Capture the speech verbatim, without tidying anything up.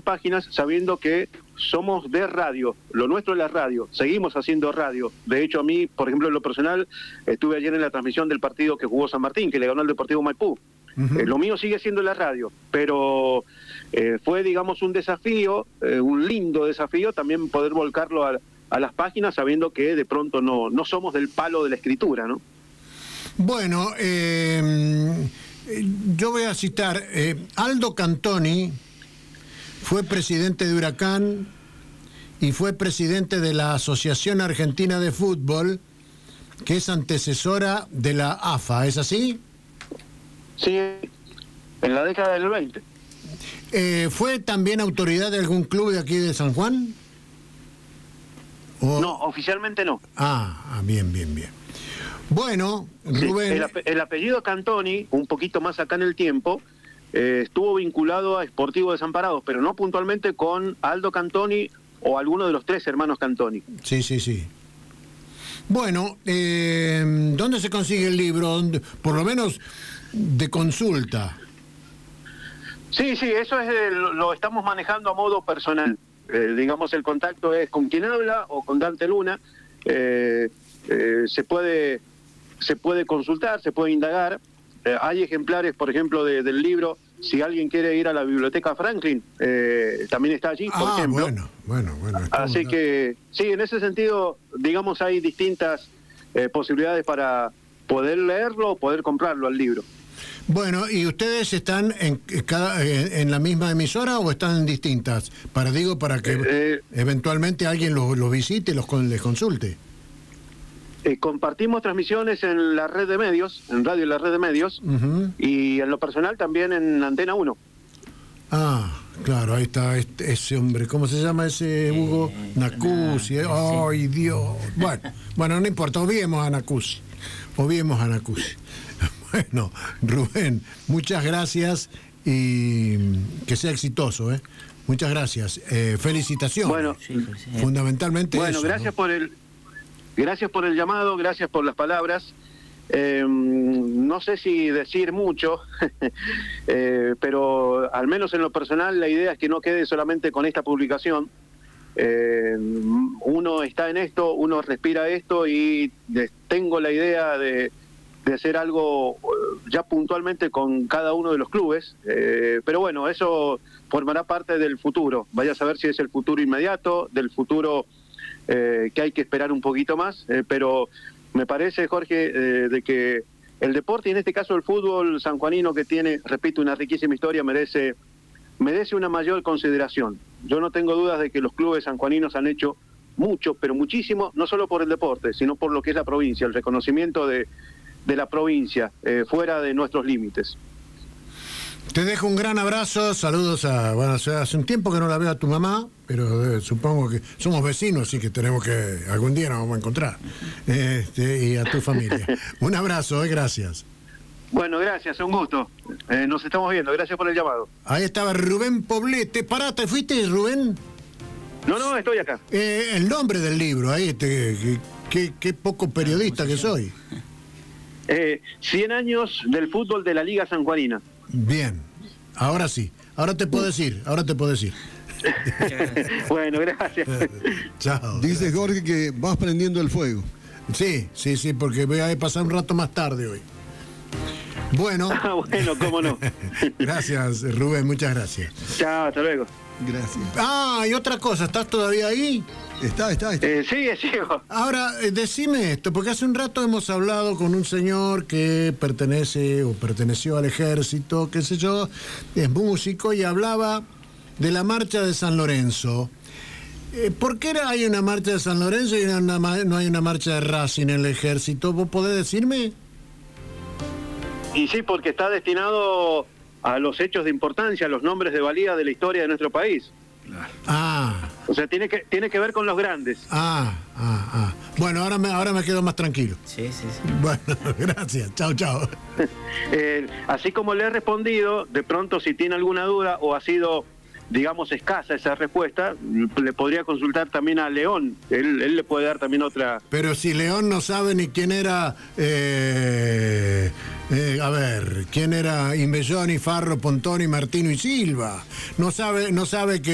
páginas sabiendo que somos de radio, lo nuestro es la radio, seguimos haciendo radio. De hecho, a mí, por ejemplo, en lo personal, estuve ayer en la transmisión del partido que jugó San Martín, que le ganó al Deportivo Maipú. Uh-huh. Eh, lo mío sigue siendo la radio, pero eh, fue, digamos, un desafío, eh, un lindo desafío, también poder volcarlo a, a las páginas, sabiendo que de pronto no, no somos del palo de la escritura, ¿no? Bueno, eh, yo voy a citar, eh, Aldo Cantoni fue presidente de Huracán y fue presidente de la Asociación Argentina de Fútbol, que es antecesora de la A F A, ¿es así? Sí, en la década del veinte. Eh, ¿Fue también autoridad de algún club de aquí de San Juan? ¿O? No, oficialmente no. Ah, ah, bien, bien, bien. Bueno, Rubén... Sí, el, ape el apellido Cantoni, un poquito más acá en el tiempo, eh, estuvo vinculado a Sportivo Desamparados, pero no puntualmente con Aldo Cantoni o alguno de los tres hermanos Cantoni. Sí, sí, sí. Bueno, eh, ¿dónde se consigue el libro? Por lo menos de consulta. Sí, sí, eso es el, lo estamos manejando a modo personal. Eh, digamos, el contacto es con quien habla o con Dante Luna. Eh, eh, se puede se puede consultar, se puede indagar. Eh, hay ejemplares, por ejemplo, de, del libro. Si alguien quiere ir a la Biblioteca Franklin, eh, también está allí, por ah, ejemplo. bueno, bueno, bueno. Así que, sí, en ese sentido, digamos, hay distintas eh, posibilidades para poder leerlo o poder comprarlo al libro. Bueno, ¿y ustedes están en cada en, en la misma emisora o están en distintas? Para digo, para que eh, eventualmente alguien los lo visite y los les consulte. Eh, compartimos transmisiones en la red de medios, en radio y la red de medios, uh-huh. y en lo personal también en Antena uno. Ah, claro, ahí está este, ese hombre, ¿cómo se llama ese Hugo? Eh, Nacuzzi, eh, ay Dios. Bueno, bueno, no importa, obviemos a Nacuzzi, obviemos a Nacuzzi. Bueno, Rubén, muchas gracias y que sea exitoso, ¿eh? Muchas gracias. Eh, felicitaciones. Bueno, fundamentalmente bueno, eso, gracias ¿no? por el gracias por el llamado, gracias por las palabras. Eh, no sé si decir mucho, eh, pero al menos en lo personal la idea es que no quede solamente con esta publicación. Eh, uno está en esto, uno respira esto y tengo la idea de de hacer algo ya puntualmente con cada uno de los clubes, eh, pero bueno, eso formará parte del futuro. Vaya a saber si es el futuro inmediato, del futuro eh, que hay que esperar un poquito más, eh, pero me parece, Jorge, eh, de que el deporte, y en este caso el fútbol sanjuanino, que tiene, repito, una riquísima historia, merece, merece una mayor consideración. Yo no tengo dudas de que los clubes sanjuaninos han hecho mucho, pero muchísimo, no solo por el deporte, sino por lo que es la provincia, el reconocimiento de de la provincia, eh, fuera de nuestros límites. Te dejo un gran abrazo, saludos a, bueno, hace un tiempo que no la veo a tu mamá, pero eh, supongo que somos vecinos, así que tenemos que, algún día nos vamos a encontrar, este, y a tu familia. Un abrazo, eh, gracias. Bueno, gracias, un gusto. Eh, nos estamos viendo, gracias por el llamado. Ahí estaba Rubén Poblete. Pará, ¿te fuiste, Rubén? No, no, estoy acá. Eh, el nombre del libro, ahí, este, qué, qué poco periodista que soy. Eh, cien años del fútbol de la Liga Sanjuanina. Bien, ahora sí, ahora te puedo decir, ahora te puedo decir. Bueno, gracias. Chao. Dice Jorge que vas prendiendo el fuego. Sí, sí, sí, porque voy a pasar un rato más tarde hoy. Bueno. Ah, bueno, cómo no. Gracias, Rubén, muchas gracias. Chao, hasta luego. Gracias. Ah, y otra cosa, ¿estás todavía ahí? Está, está, está. Eh, sigue, sigo. Ahora, eh, decime esto, porque hace un rato hemos hablado con un señor que pertenece o perteneció al ejército, qué sé yo, es músico y hablaba de la marcha de San Lorenzo. Eh, ¿Por qué hay una marcha de San Lorenzo y una, no hay una marcha de Racing en el ejército? ¿Vos podés decirme? Y sí, porque está destinado a los hechos de importancia, a los nombres de valía de la historia de nuestro país. Ah. O sea, tiene que tiene que ver con los grandes. Ah, ah, ah. Bueno, ahora me, ahora me quedo más tranquilo. Sí, sí, sí. Bueno, gracias. Chao, chao. eh, así como le he respondido, de pronto si tiene alguna duda o ha sido, digamos, escasa esa respuesta, le podría consultar también a León. Él, él le puede dar también otra... Pero si León no sabe ni quién era... Eh, eh, a ver, quién era Imbelloni, Farro, Pontoni, Martino y Silva. No sabe, no sabe que...